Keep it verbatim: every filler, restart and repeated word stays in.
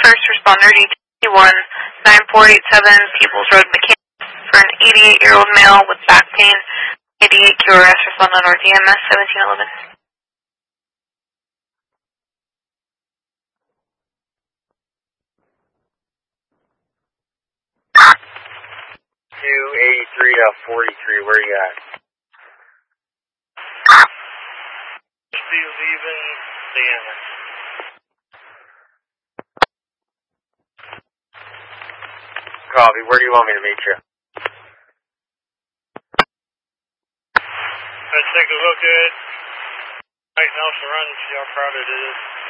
first responder D T one nine four eight seven Peoples Road, McCain, for an eighty-eight-year-old male with back pain. eighty-eight Q R S respondent R D M S seventeen eleven. two eighty-three to forty-three, where you at? Be leaving Sienna. Copy, where do you want me to meet you? Let's take a look at right now, surround and see how crowded it is.